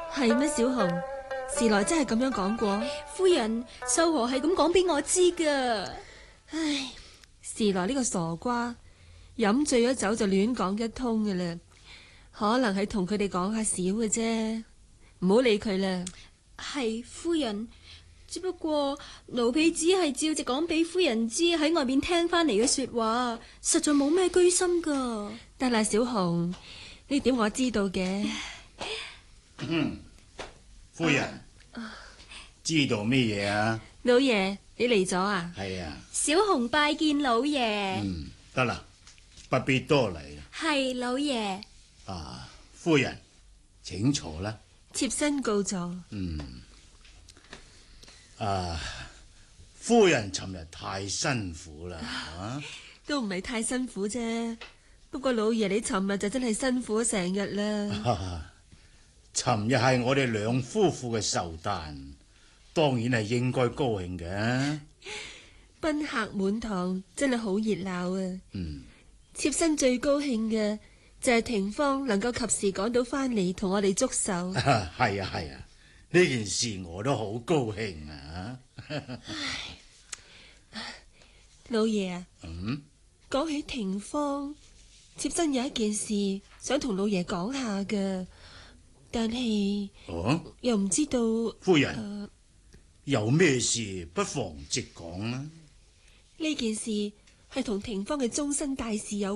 係咩？小紅，時來真係咁樣講過？ 夫人，秀禾係咁講俾我知噶。 唉，時來呢個傻瓜，飲醉咗酒就亂講一通嘅啦。可能係同佢哋講下少嘅啫，唔好理佢啦。 係夫人，只不過奴婢只係照直講俾夫人知喺外面聽翻嚟嘅說話，實在冇咩居心噶。 得啦，小紅，呢點我知道嘅。 夫人，知道咩嘢啊？ 老爺，你嚟咗啊？ 係啊。 小紅拜見老爺。 得啦，不必多禮。 係老爺。 啊，夫人，請坐啦。 妾身告狀。 夫人尋日太辛苦啦， 都唔係太辛苦啫。不過老爺你尋日就真係辛苦咗成日啦。 尋日係我哋兩夫婦嘅壽誕，當然係應該高興嘅。 賓客滿堂，真係好熱鬧啊！妾身最高興嘅就係廷芳能夠及時趕到翻嚟同我哋祝壽。 係啊，呢件事我都好高興啊！ 老爺啊，講起廷芳，妾身有一件事想同老爺講下㗎，但係又唔知道。 夫人，有咩事不妨直講啦。 呢件事係同廷芳嘅終身大事有